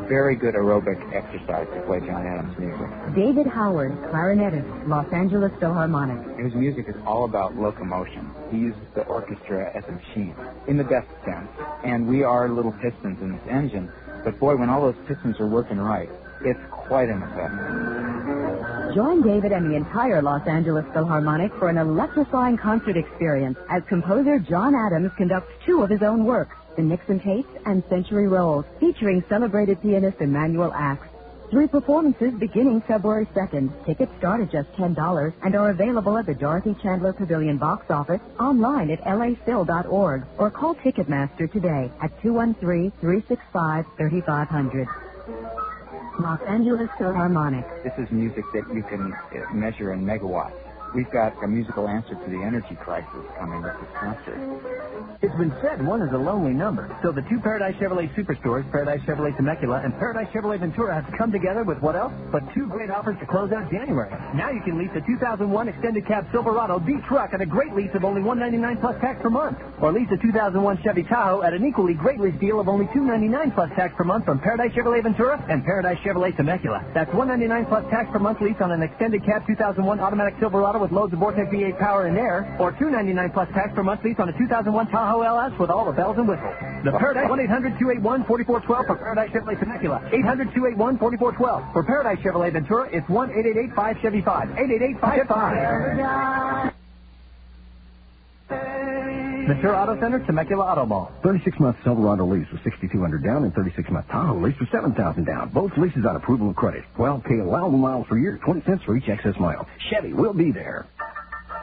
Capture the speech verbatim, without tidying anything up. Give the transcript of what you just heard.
very good aerobic exercise to play John Adams music. David Howard, clarinetist, Los Angeles Philharmonic. His music is all about locomotion. He uses the orchestra as a machine, in the best sense. And we are little pistons in this engine. But boy, when all those pistons are working right, it's quite an effect. Join David and the entire Los Angeles Philharmonic for an electrifying concert experience as composer John Adams conducts two of his own works, the Nixon Tapes and Century Rolls, featuring celebrated pianist Emanuel Ax. Three performances beginning February second. Tickets start at just ten dollars and are available at the Dorothy Chandler Pavilion box office, online at L A Phil dot org, or call Ticketmaster today at two one three, three six five, three five zero zero. Los Angeles Philharmonic. This is music that you can uh, measure in megawatts. We've got a musical answer to the energy crisis coming with this concert. It's been said one is a lonely number. So the two Paradise Chevrolet Superstores, Paradise Chevrolet Temecula and Paradise Chevrolet Ventura, have come together with what else but two great offers to close out January. Now you can lease a two thousand one extended cab Silverado D truck at a great lease of only one hundred ninety-nine dollars plus tax per month. Or lease a two thousand one Chevy Tahoe at an equally great lease deal of only two hundred ninety-nine dollars plus tax per month from Paradise Chevrolet Ventura and Paradise Chevrolet Temecula. That's one hundred ninety-nine dollars plus tax per month lease on an extended cab two thousand one automatic Silverado with loads of Vortec V eight power and air, or two hundred ninety-nine dollars plus tax per month lease on a two thousand one Tahoe L S with all the bells and whistles. The Paradise, one eight hundred, two eight one, four four one two for Paradise Chevrolet Temecula. eight hundred, two eight one, four four one two. For Paradise Chevrolet Ventura, it's one eight eight eight, five Chevy five. eight eight eight, five five. Ventura Auto Center, Temecula Auto Mall. thirty-six month Silverado lease with sixty-two hundred down and thirty-six month Tahoe lease with seven thousand down. Both leases on approval of credit. twelve K allowable miles per year, twenty cents for each excess mile. Chevy will be there.